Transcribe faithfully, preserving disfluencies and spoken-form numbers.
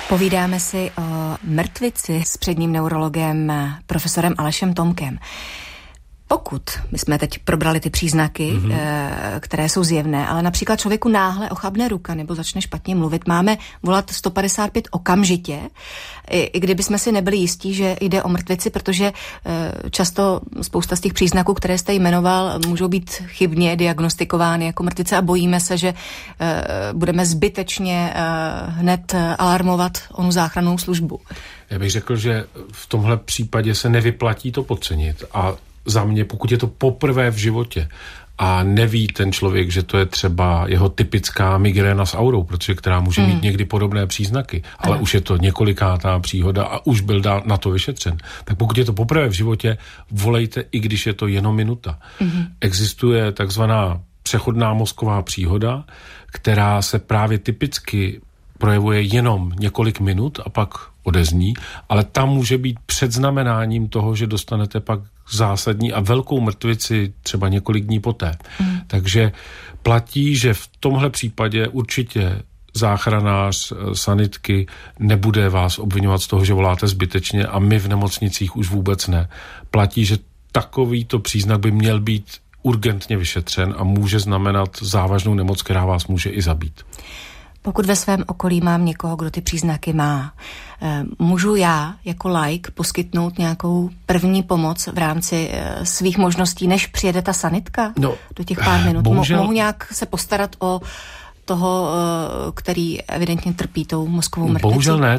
Povídáme si o mrtvici s předním neurologem profesorem Alešem Tomkem. Pokud, my jsme teď probrali ty příznaky, mm-hmm. které jsou zjevné, ale například člověku náhle ochabne ruka nebo začne špatně mluvit, máme volat sto padesát pět okamžitě, i, i kdyby jsme si nebyli jistí, že jde o mrtvici, protože často spousta z těch příznaků, které jste jmenoval, můžou být chybně diagnostikovány jako mrtvice a bojíme se, že budeme zbytečně hned alarmovat onu záchrannou službu. Já bych řekl, že v tomhle případě se nevyplatí to podcenit a za mě, pokud je to poprvé v životě a neví ten člověk, že to je třeba jeho typická migréna s aurou, protože která může mm. mít někdy podobné příznaky, ale ano. už je to několikátá příhoda a už byl na to vyšetřen, tak pokud je to poprvé v životě, volejte, i když je to jenom minuta. Mm. Existuje takzvaná přechodná mozková příhoda, která se právě typicky projevuje jenom několik minut a pak odezní, ale tam může být předznamenáním toho, že dostanete pak zásadní a velkou mrtvici třeba několik dní poté. Mm. Takže platí, že v tomhle případě určitě záchranář, sanitky nebude vás obvinovat z toho, že voláte zbytečně a my v nemocnicích už vůbec ne. Platí, že takovýto příznak by měl být urgentně vyšetřen a může znamenat závažnou nemoc, která vás může i zabít. Pokud ve svém okolí mám někoho, kdo ty příznaky má, můžu já jako laik poskytnout nějakou první pomoc v rámci svých možností, než přijede ta sanitka no, do těch pár minut? Bohužel... Mohu nějak se postarat o toho, který evidentně trpí tou mozkovou mrtvicí? Bohužel ne.